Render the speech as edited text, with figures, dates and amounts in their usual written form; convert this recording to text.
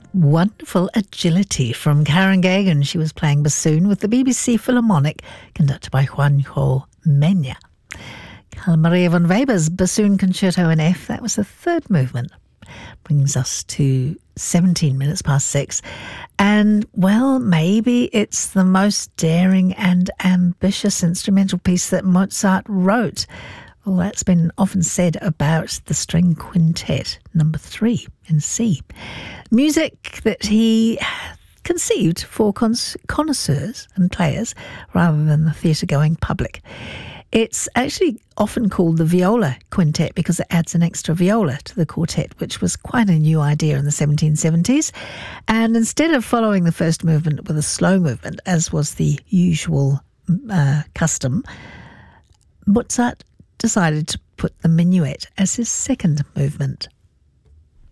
Wonderful agility from Karen Gagan. She was playing bassoon with the BBC Philharmonic, conducted by Juanjo Mena. Carl Maria von Weber's Bassoon Concerto in F, that was the third movement. Brings us to 17 minutes past 6. And, well, maybe it's the most daring and ambitious instrumental piece that Mozart wrote. Well, that's been often said about the String Quintet, number 3 in C. Music that he conceived for connoisseurs and players rather than the theatre-going public. It's actually often called the Viola Quintet because it adds an extra viola to the quartet, which was quite a new idea in the 1770s. And instead of following the first movement with a slow movement, as was the usual custom, Mozart decided to put the minuet as his second movement.